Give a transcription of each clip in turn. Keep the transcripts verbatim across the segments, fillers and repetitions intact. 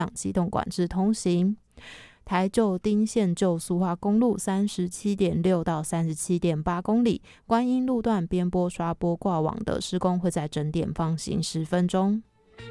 机动管制通行。台旧丁线旧苏花公路 三十七点六 到 三十七点八 公里，观音路段边坡刷波挂网的施工会在整点放行十分钟。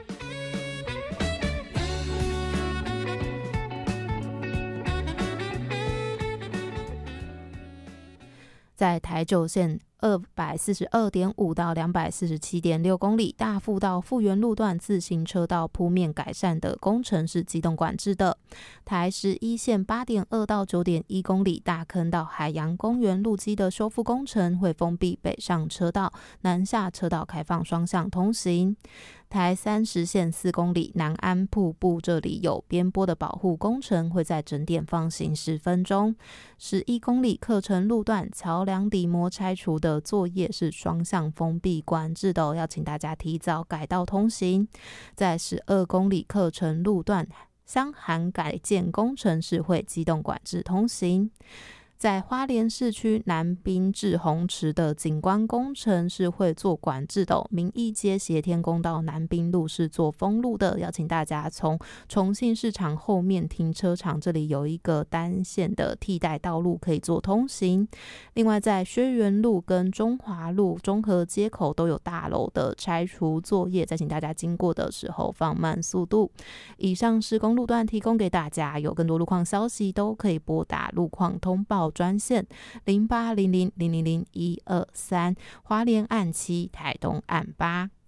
在台九线 二百四十二点五 到 两百四十七点六 公里，大富到富源路段自行车道铺面改善的工程是机动管制的。台十一线 八点二 到 九点一 公里，大坑到海洋公园路基的修复工程会封闭北上车道，南下车道开放双向通行。台三十线四公里，南安瀑布这里有边坡的保护工程会在整点放行十分钟。十一公里客城路段桥梁底膜拆除的作业是双向封闭管制的、哦、要请大家提早改道通行。在十二公里客城路段香涵改建工程是会机动管制通行。在花莲市区南滨至红池的景观工程是会做管制的、哦、民意街协天宫到南滨路是做封路的，要请大家从重庆市场后面停车场这里有一个单线的替代道路可以做通行。另外在薛园路跟中华路中和街口都有大楼的拆除作业，再请大家经过的时候放慢速度。以上施工路段提供给大家，有更多路况消息都可以拨打路况通报专线零八零零零零零一二三，花莲案七，台东案八。